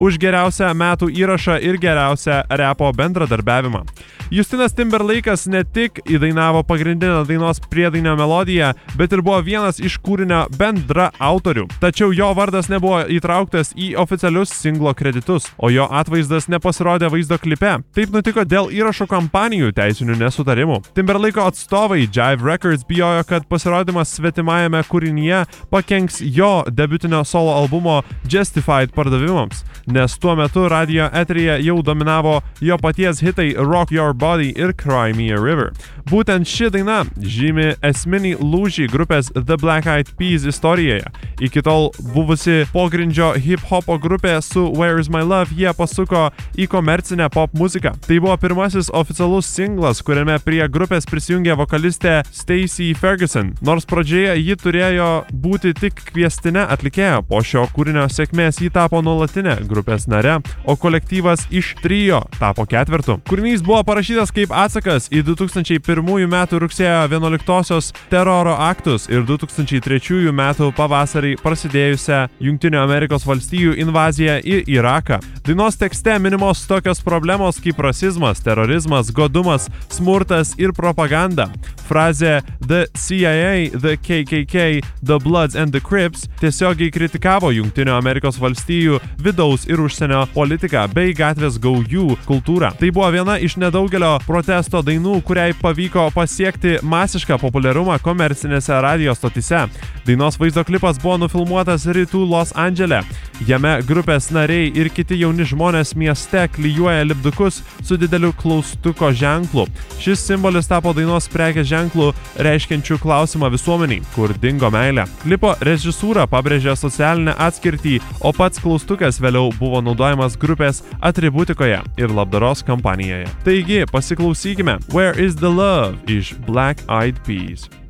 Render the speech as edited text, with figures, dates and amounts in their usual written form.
už geriausią metų įrašą ir geriausią repo bendradarbiavimą. Justinas Timberlake'as ne tik įdainavo pagrindinę dainos priedainio melodiją, bet ir buvo vienas iš kūrinio bendra autorių. Tačiau jo vardas nebuvo įtrauktas į oficialius singlo kreditus, o jo atvaizdas nepasirodė vaizdo klipe. Taip nutiko dėl įrašo kampanijų teisinių nesutarimų. Timberlake'o atstovai Jive Records bijojo, kad pasirodymas svetimajame kūrinyje pakenks jo debiutinio solo albumo Justified pardavimams, nes tuo metu radio eteryje jau dominavo jo paties hitai Rock Your Body ir Cry Me a River. Būtent ši daina žymi esminį lūžį grupės The Black Eyed Peas istorijoje. Iki tol buvusi pogrindžio hip-hopo grupė su Where Is My Love jie pasuko į komercinę pop muziką. Tai buvo pirmasis oficialus singlas, kuriame prie grupės prisijungė vokalistė Stacey Ferguson. Nors pradžioje ji turėjo būti tik kviestinė atlikėja, po šio kūrinio sėkmės ji tapo nuolatinė grupės nare, o kolektyvas iš trio tapo ketvirtu. Kūrinys buvo parašytas kaip atsakas į 2001 metų rugsėjo 11-osios teroro aktus ir 2003 metų pavasarį prasidėjusią Jungtinių Amerikos valstijų invaziją į Iraką. Dainos tekste minimos tokios problemos kaip rasizmas, terorizmas, godumas, smurtas ir propaganda. Frazė The CIA, The KKK, The Bloods and the Crips tiesiogiai kritikavo Jungtinių Amerikos valstijų vidaus ir užsienio politiką bei gatvės gaujų kultūrą. Tai buvo viena iš nedaugelio protesto dainų, kuriai pavyko pasiekti masišką populiarumą komercinėse radio stotyse. Dainos vaizdo klipas buvo nufilmuotas rytų Los Andžele. Jame grupės nariai ir kiti jauni žmonės mieste klijuoja lipdukus su dideliu klaustuko ženklu. Šis simbolis tapo dainos prekės ženklu reiškiančių klausimą visuomeniai, kur dingo meilė. Klipo režisūra pabrėžė socialinę atskirtį, o pats klaustukas vėliau buvo naudojamas grupės atributikoje ir labdaros kampanijoje. Taigi, pasiklausykime Where is the Love iš Black Eyed Peas.